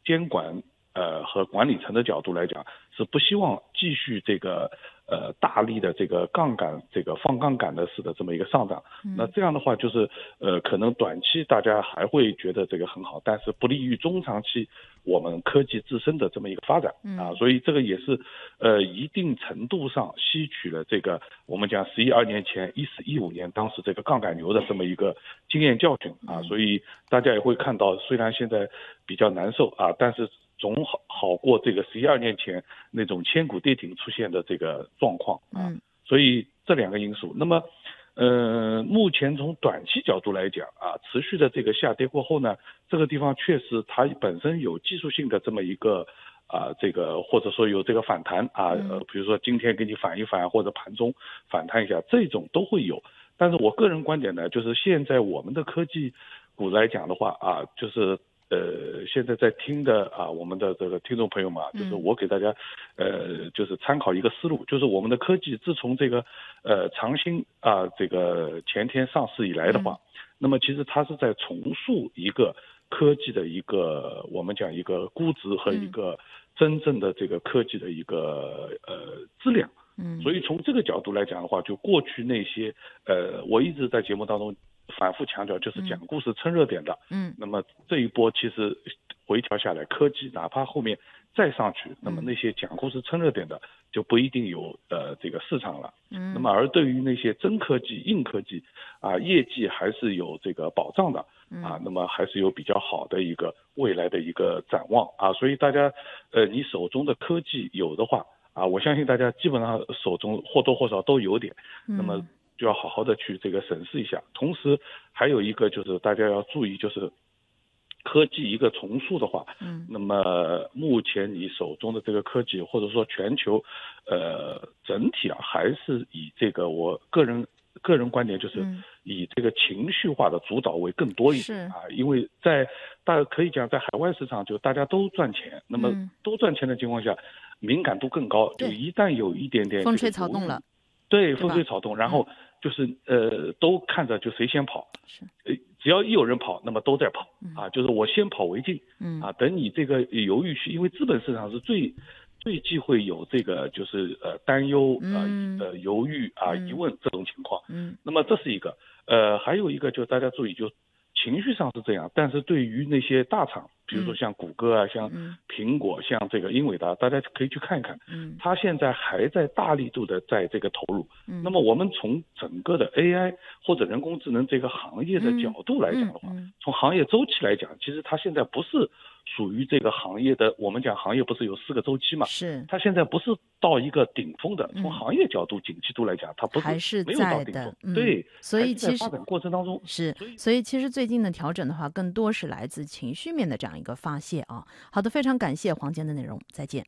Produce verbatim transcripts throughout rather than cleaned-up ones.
监管呃和管理层的角度来讲，是不希望继续这个呃大力的这个杠杆这个放杠杆的式的这么一个上涨。嗯、那这样的话就是呃可能短期大家还会觉得这个很好，但是不利于中长期我们科技自身的这么一个发展啊，所以这个也是呃一定程度上吸取了这个我们讲十一二年前一四一五年当时这个杠杆牛的这么一个经验教训啊，所以大家也会看到，虽然现在比较难受啊，但是总好好过这个十一二年前那种千股跌停出现的这个状况啊，所以这两个因素，那么。呃，目前从短期角度来讲啊，持续的这个下跌过后呢，这个地方确实它本身有技术性的这么一个啊，这个或者说有这个反弹啊，呃，比如说今天给你反一反，或者盘中反弹一下，这种都会有。但是我个人观点呢，就是现在我们的科技股来讲的话啊，就是呃，现在在听的啊，我们的这个听众朋友们啊，就是我给大家，呃，就是参考一个思路，就是我们的科技自从这个呃长兴啊这个前天上市以来的话，嗯、那么其实它是在重塑一个科技的一个我们讲一个估值和一个真正的这个科技的一个呃质量。嗯，所以从这个角度来讲的话，就过去那些呃，我一直在节目当中反复强调，就是讲故事蹭热点的。嗯，那么这一波其实回调下来，科技哪怕后面再上去，那么那些讲故事蹭热点的就不一定有呃这个市场了。嗯，那么而对于那些真科技、硬科技啊，业绩还是有这个保障的啊，那么还是有比较好的一个未来的一个展望啊，所以大家呃，你手中的科技有的话。啊，我相信大家基本上手中或多或少都有点，那么就要好好的去这个审视一下。同时还有一个就是大家要注意，就是科技一个重塑的话，嗯，那么目前你手中的这个科技或者说全球，呃，整体啊还是以这个我个人个人观点就是以这个情绪化的主导为更多一点啊，因为在大可以讲在海外市场就大家都赚钱，那么都赚钱的情况下。敏感度更高，就一旦有一点点风吹草动了， 对，风吹草动，然后就是呃，都看着就谁先跑，是，呃，只要一有人跑，那么都在跑，嗯、啊，就是我先跑为敬，嗯，啊，等你这个犹豫去，因为资本市场是最最忌讳有这个就是呃担忧啊 呃, 嗯、呃犹豫啊、嗯、疑问这种情况，嗯，那么这是一个，呃，还有一个就是大家注意就。情绪上是这样，但是对于那些大厂，比如说像谷歌啊、嗯、像苹果、像这个英伟达，大家可以去看一看，嗯，它现在还在大力度的在这个投入。嗯，那么我们从整个的 A I 或者人工智能这个行业的角度来讲的话，嗯嗯、从行业周期来讲，其实它现在不是属于这个行业的，我们讲行业不是有四个周期嘛？是，它现在不是到一个顶峰的，从行业角度、景气度来讲，它不是还是没有到顶峰， 嗯、 对， 所以其实在发展过程当中是，所以其实最近的调整的话，更多是来自情绪面的这样一个发泄啊。好的，非常感谢黄坚的内容，再见。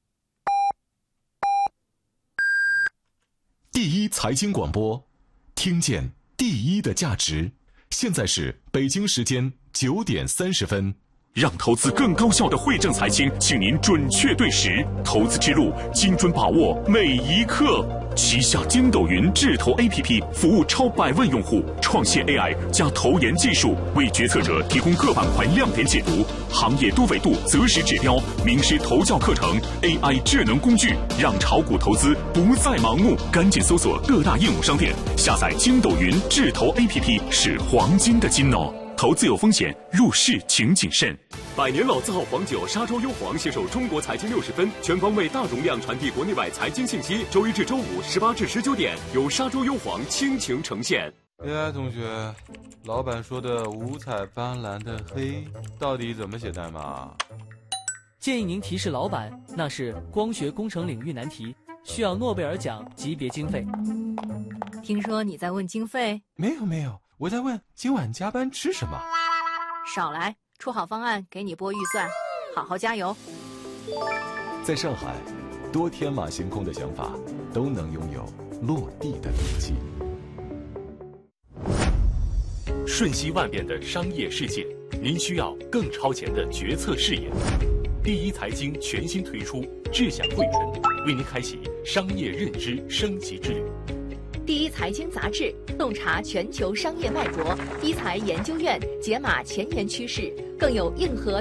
第一财经广播，听见第一的价值。现在是北京时间九点三十分。 让投资更高效的惠正财经，请您准确对时，投资之路精准把握每一刻。旗下筋斗云智投 A P P 服务超百万用户，创新 A I 加投研技术，为决策者提供各板块亮点解读、行业多维度择时指标、名师投教课程、A I 智能工具，让炒股投资不再盲目。赶紧搜索各大应用商店，下载筋斗云智投 A P P， 是黄金的金哦。投资有风险，入市请谨慎。 百年老字号黄酒沙洲优黄携手中国财经六十分，全方位大容量传递国内外财经信息。周一至周五十八至十九点，由沙洲优黄倾情呈现。 哎，同学，老板说的五彩斑斓的黑到底怎么写代码？ 建议您提示老板，那是光学工程领域难题，需要诺贝尔奖级别经费。 听说你在问经费？ 没有没有，我在问今晚加班吃什么。 少来，出好方案给你拨预算，好好加油。 在上海，多天马行空的想法都能拥有落地的逻辑。 瞬息万变的商业世界，您需要更超前的决策视野。第一财经全新推出智享汇成，为您开启商业认知升级之旅。 第一财经杂志洞察全球商业脉搏，一财研究院解码前沿趋势，更有硬核